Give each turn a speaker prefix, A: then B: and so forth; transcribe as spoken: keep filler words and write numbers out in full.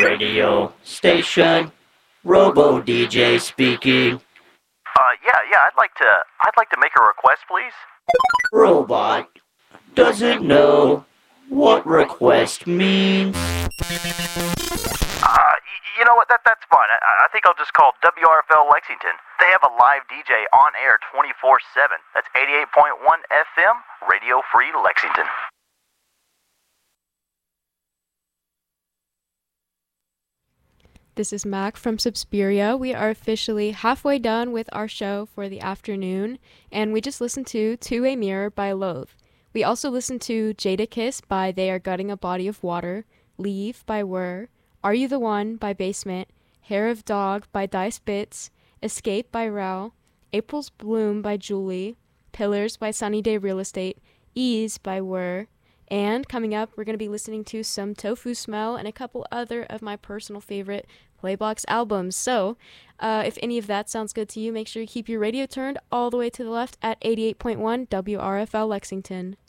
A: radio station. Robo D J speaking.
B: Uh, yeah, yeah, I'd like to, I'd like to make a request, please.
A: Robot doesn't know what request means.
B: Uh, y- you know what, that, that's fine. I, I think I'll just call W R F L Lexington. They have a live D J on air twenty-four seven. That's eighty-eight point one F M, Radio Free Lexington.
C: This is Mac from Suspiria. We are officially halfway done with our show for the afternoon, and we just listened to To a Mirror by Loathe. We also listened to Jadakiss by They Are Gutting a Body of Water, Leave by Whir, Are You the One by Basement, Hair of Dog by Dice Bits, Escape by Rao, April's Bloom by Julie, Pillars by Sunny Day Real Estate, Ease by Whir, and coming up, we're going to be listening to some Tofu Smell and a couple other of my personal favorite Playbox albums. So, uh, if any of that sounds good to you, make sure you keep your radio turned all the way to the left at eighty-eight point one W R F L Lexington.